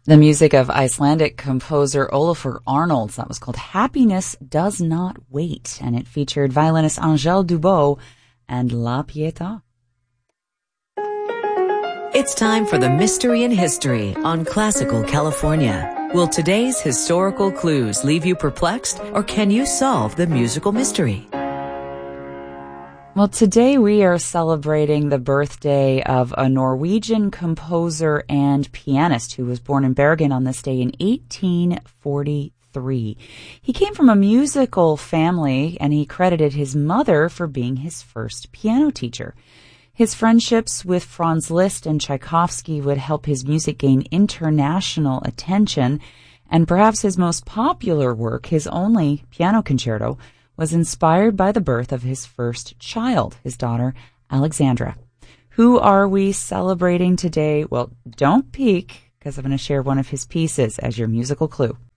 The music of Icelandic composer Olafur Arnalds. That was called Happiness Does Not Wait, and it featured violinist Angèle Dubot and La Pietà. It's time for the Mystery in History on Classical California. Will today's historical clues leave you perplexed, or can you solve the musical mystery? Well, today we are celebrating the birthday of a Norwegian composer and pianist who was born in Bergen on this day in 1843. He came from a musical family, and he credited his mother for being his first piano teacher. His friendships with Franz Liszt and Tchaikovsky would help his music gain international attention, and perhaps his most popular work, his only piano concerto, was inspired by the birth of his first child, his daughter, Alexandra. Who are we celebrating today? Well, don't peek, because I'm going to share one of his pieces as your musical clue.